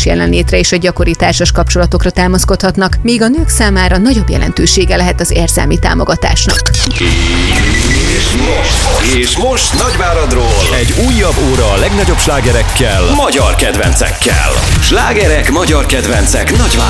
személyes jelenlétre és a gyakori társas kapcsolatokra támaszkodhatnak, míg a nők számára nagyobb jelentősége lehet az érzelmi támogatásnak. És most Nagyváradról egy újabb óra a legnagyobb slágerekkel, magyar kedvencekkel. Slágerek, magyar kedvencek Nagyvárad.